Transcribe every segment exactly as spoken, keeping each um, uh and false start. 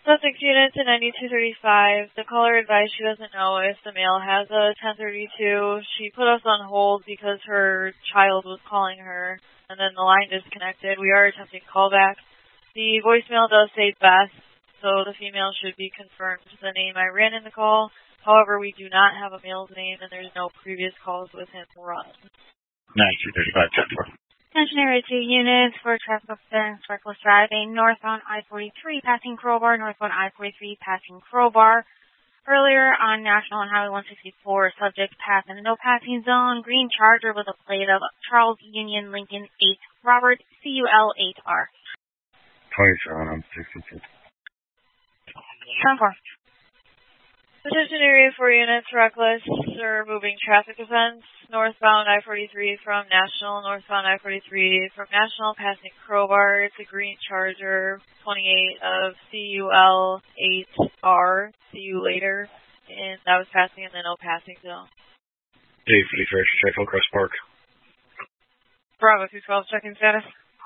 Sussex unit to ninety-two thirty-five. The caller advised she doesn't know if the male has a ten thirty-two. She put us on hold because her child was calling her, and then the line disconnected. We are attempting callback. The voicemail does say Beth, so the female should be confirmed the name I ran in the call. However, we do not have a male's name, and there's no previous calls with him run. ninety-two thirty-five, ten four. Attention area two units for traffic offense, reckless driving, northbound I forty-three, passing Crowbar, northbound I forty-three, passing Crowbar. Earlier on National and Highway one sixty-four, subject passed in the no passing zone, green Charger with a plate of Charles Union Lincoln eight, Robert C U L eight R. twenty-seven, I'm sixty-two. ten four. Attention area four units, reckless or moving traffic offense, northbound I forty-three from National, northbound I forty-three from National, passing Crowbar. It's a green Charger, twenty-eight of C U L eight R, see you later, and that was passing in the no passing zone. Dave fifty-first, check Crest Park. Bravo two twelve, checking status.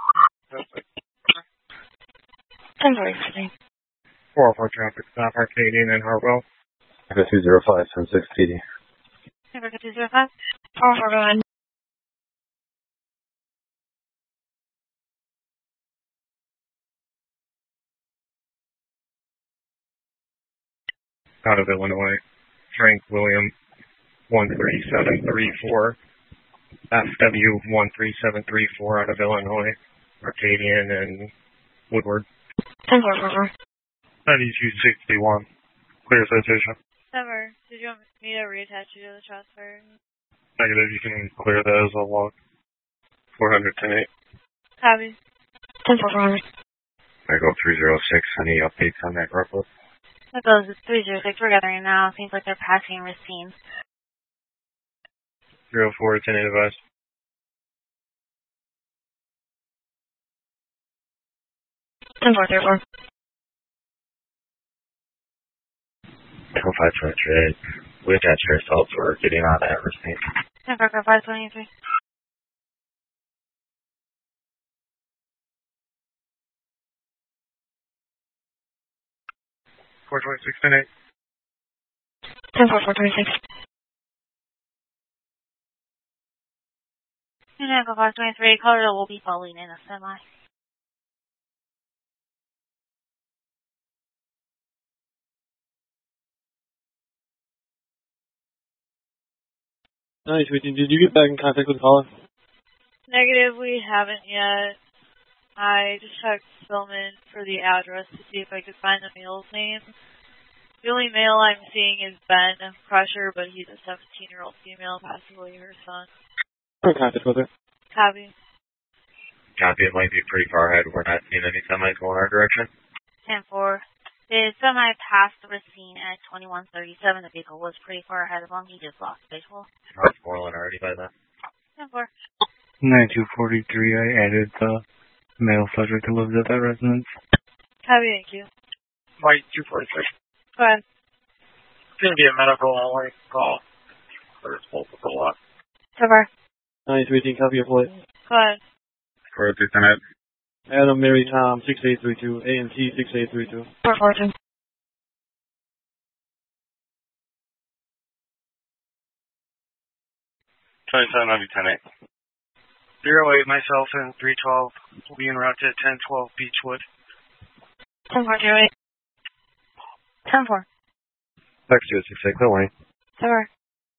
ten forty-three. four oh four traffic stop, Arcadian and Hartwell. Echo two zero five, seven six P D. Echo two zero five. four oh four, go ahead. Out of Illinois, Frank William one three seven three four. F W one three seven three four out of Illinois, Arcadian and Woodward. ten four, four four. ninety-two sixty-one. Clear citation. Summer, did you want me to reattach you to the transfer? Negative, you can clear that as a log. four hundred ten eight. Copy. ten four, four hundred. Echo three zero six, any updates on that reckless? That goes three zero six, we're gathering now. Seems like they're passing Racine. zero four, ten eight advice. ten four, three four. Echo five twenty-three. We attached ourselves, we're getting out of that receipt. ten four, five twenty-three. four twenty-six, ten eight. ten four, four twenty-six. And Echo five twenty-three, caller will be following in a semi. Nice, did you get back in contact with the caller? Negative, we haven't yet. I just checked Spillman for the address to see if I could find the male's name. The only male I'm seeing is Ben Crusher, but he's a seventeen-year-old female, possibly her son. I'm in contact with her. Copy. Copy, it might be pretty far ahead. We're not seeing any semis going our direction. ten four. The semi passed Racine at twenty-one thirty-seven. The vehicle was pretty far ahead of him. He just lost visual. Northmoreland already by then. ten four. ninety-two forty-three, I added the male subject who lives at that residence. Copy, thank you. Mike two forty-six. Go ahead. It's going to be a medical only call. There's multiple lot. So far. ninety-two eighteen, copy your flight. Go ahead. four oh three, ten eight. Adam, Mary, Tom, six eight three two, A and T, six eight three two. four four two. twenty-seven, ninety, ten eight. zero eight, myself, and three twelve will be en route to ten twelve Beechwood. ten four zero eight. ten four. X two six six, no way. ten four.